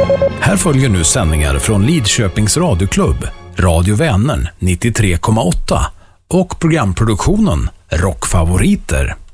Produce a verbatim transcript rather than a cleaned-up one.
Här följer nu sändningar från Lidköpings radioklubb, Radio Vänern nittiotre komma åtta och programproduktionen Rockfavoriter.